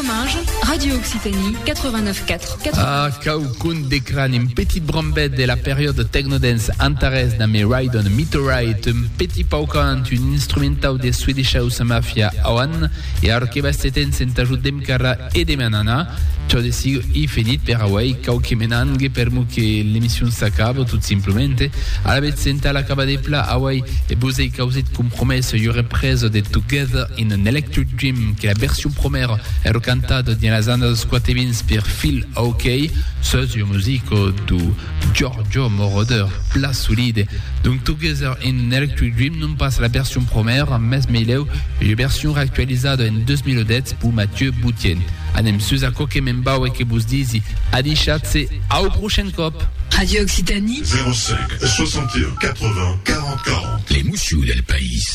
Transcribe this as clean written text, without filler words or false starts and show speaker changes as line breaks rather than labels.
Comminges, Radio Occitanie, 89.4.
Ah, Kaukun d'écran, une petite brombette de la période technodance Antares dans mes Ride on Meteorite, un petit paucant, un instrumental de Swedish House Mafia Awan, et Arkebasteten s'entajoute d'Emkara et de Manana. Ciò de sigo i finit per Hawaii, Kauke Menange, per mu che l'emissione s'accaba, tout simplement. Alla bezzenta la cava de pla Hawaii e Bosei causit compromesso io represo de Together in an Electric Dream, che la version première ero cantata nella zona Squatevins per Phil OK, sozio musico du Giorgio Moroder, pla solide. Donc Together in an Electric Dream non passe la version première, mais meileu, la version réactualisée en 2010 pour Mathieu Boutien. Anem Suza Koke Membao et que vous disiez Adichatse, au prochain cop.
Radio Occitanie
05 61 80 40 40.
Les Moussioux del País.